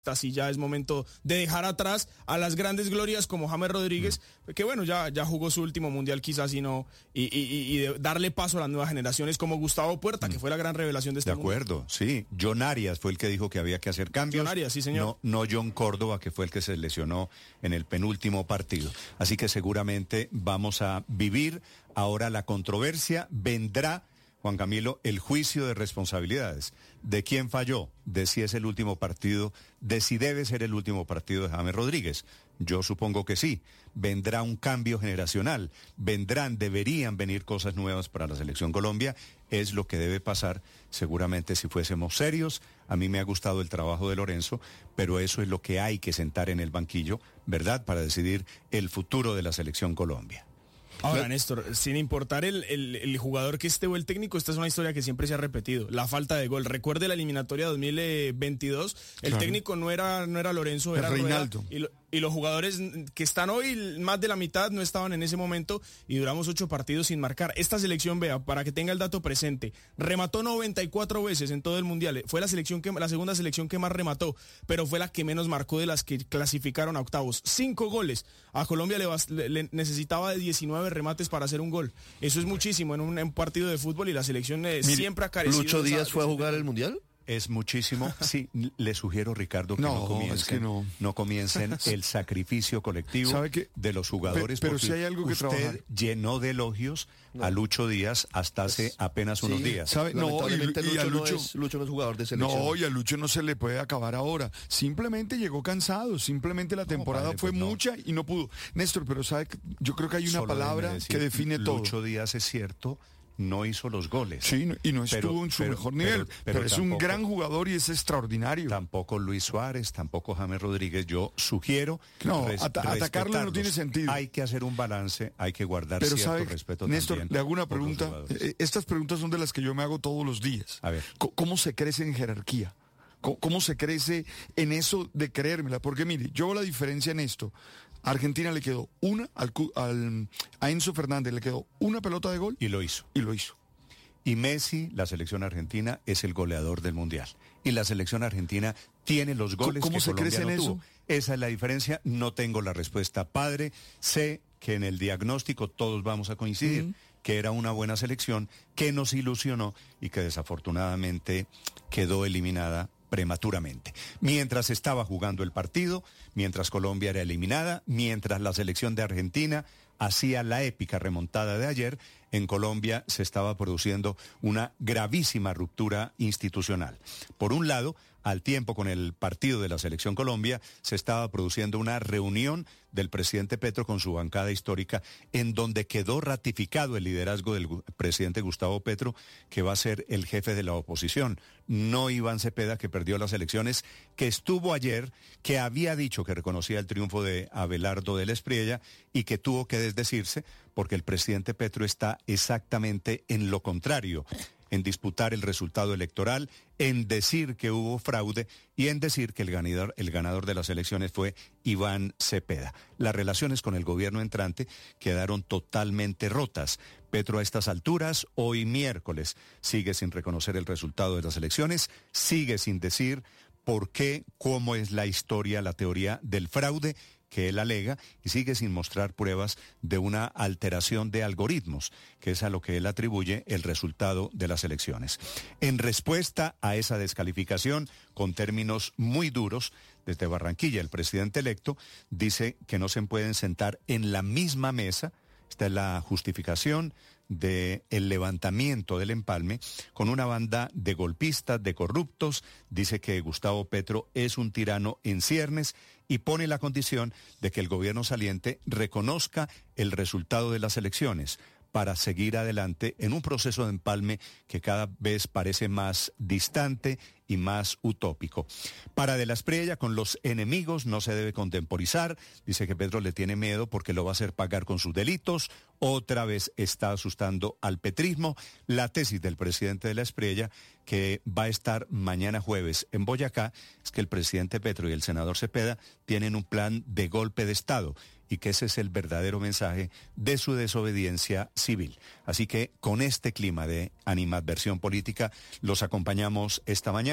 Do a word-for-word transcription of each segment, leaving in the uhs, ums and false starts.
Así ya es momento de dejar atrás a las grandes glorias como James Rodríguez, mm. que bueno, ya, ya jugó su último mundial quizás y no, y, y, y de darle paso a las nuevas generaciones como Gustavo Puerta, mm. que fue la gran revelación de este De acuerdo, mundo. sí. John Arias fue el que dijo que había que hacer cambios. John Arias, sí señor. No, no John Córdoba, que fue el que se lesionó en el penúltimo partido. Así que seguramente vamos a vivir ahora la controversia, vendrá, Juan Camilo, el juicio de responsabilidades. ¿De quién falló? De si es el último partido, de si debe ser el último partido de James Rodríguez. Yo supongo que sí. Vendrá un cambio generacional. Vendrán, deberían venir cosas nuevas para la Selección Colombia. Es lo que debe pasar, seguramente, si fuésemos serios. A mí me ha gustado el trabajo de Lorenzo, pero eso es lo que hay que sentar en el banquillo, ¿verdad?, para decidir el futuro de la Selección Colombia. Ahora, Néstor, sin importar el, el, el jugador que esté o el técnico, esta es una historia que siempre se ha repetido, la falta de gol. Recuerde la eliminatoria dos mil veintidós, el claro. técnico no era, no era Lorenzo, era Reinaldo. Rueda, y, lo, y los jugadores que están hoy, más de la mitad, no estaban en ese momento y duramos ocho partidos sin marcar. Esta selección, vea, para que tenga el dato presente, remató noventa y cuatro veces en todo el Mundial. Fue la selección que, la segunda selección que más remató, pero fue la que menos marcó de las que clasificaron a octavos. Cinco goles. A Colombia le, le, le necesitaba de diecinueve remates para hacer un gol. Eso es muchísimo en un, en un partido de fútbol y la selección eh, Mire, siempre ha carecido. ¿Lucho Díaz esa, fue a jugar el Mundial? Es muchísimo. Sí, le sugiero, Ricardo, que no, no comiencen, es que no. no comiencen el sacrificio colectivo de los jugadores. Pero, pero si hay algo que usted trabajar. llenó de elogios no. a Lucho Díaz hasta hace pues, apenas sí, unos días. ¿Sabe? No, y, Lucho, y a Lucho, no es, Lucho no es jugador de selección. No, y a Lucho no se le puede acabar ahora. Simplemente llegó cansado, simplemente la temporada no, padre, fue pues mucha no. y no pudo. Néstor, pero sabe, yo creo que hay una Solo palabra decir, que define Lucho todo. Lucho Díaz es cierto. No hizo los goles. Sí, y no estuvo pero, en su pero, mejor nivel, pero, pero, pero es tampoco, un gran jugador y es extraordinario. Tampoco Luis Suárez, tampoco James Rodríguez. Yo sugiero no, res, at atacarlo no tiene sentido. Hay que hacer un balance, hay que guardar pero cierto sabe, respeto Néstor, también. le hago una pregunta. Estas preguntas son de las que yo me hago todos los días. A ver. ¿Cómo se crece en jerarquía? ¿Cómo se crece en eso de creérmela? Porque mire, yo veo la diferencia en esto. A Argentina le quedó una, al, al, a Enzo Fernández le quedó una pelota de gol. Y lo hizo. Y lo hizo. Y Messi, la selección argentina, es el goleador del Mundial. Y la selección argentina tiene los goles ¿Cómo que se Colombia crece no en tuvo. eso? Esa es la diferencia. No tengo la respuesta, padre. Sé que en el diagnóstico todos vamos a coincidir, uh-huh. que era una buena selección, que nos ilusionó y que desafortunadamente quedó eliminada prematuramente. Mientras estaba jugando el partido, mientras Colombia era eliminada, mientras la selección de Argentina hacía la épica remontada de ayer, en Colombia se estaba produciendo una gravísima ruptura institucional. Por un lado, al tiempo con el partido de la Selección Colombia, se estaba produciendo una reunión del presidente Petro con su bancada histórica, en donde quedó ratificado el liderazgo del presidente Gustavo Petro, que va a ser el jefe de la oposición. No Iván Cepeda, que perdió las elecciones, que estuvo ayer, que había dicho que reconocía el triunfo de Abelardo del Espriella y que tuvo que desdecirse porque el presidente Petro está exactamente en lo contrario, en disputar el resultado electoral, en decir que hubo fraude y en decir que el ganador, el ganador de las elecciones fue Iván Cepeda. Las relaciones con el gobierno entrante quedaron totalmente rotas. Petro a estas alturas, hoy miércoles, sigue sin reconocer el resultado de las elecciones, sigue sin decir por qué, cómo es la historia, la teoría del fraude que él alega, y sigue sin mostrar pruebas de una alteración de algoritmos, que es a lo que él atribuye el resultado de las elecciones. En respuesta a esa descalificación, con términos muy duros, desde Barranquilla, el presidente electo dice que no se pueden sentar en la misma mesa. Esta es la justificación del levantamiento del empalme con una banda de golpistas, de corruptos. Dice que Gustavo Petro es un tirano en ciernes y pone la condición de que el gobierno saliente reconozca el resultado de las elecciones para seguir adelante en un proceso de empalme que cada vez parece más distante y más utópico. Para De la Espriella, con los enemigos no se debe contemporizar. Dice que Petro le tiene miedo porque lo va a hacer pagar con sus delitos. Otra vez está asustando al petrismo. La tesis del presidente De la Espriella, que va a estar mañana jueves en Boyacá, es que el presidente Petro y el senador Cepeda tienen un plan de golpe de Estado y que ese es el verdadero mensaje de su desobediencia civil. Así que con este clima de animadversión política los acompañamos esta mañana.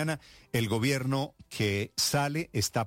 Diana, el gobierno que sale está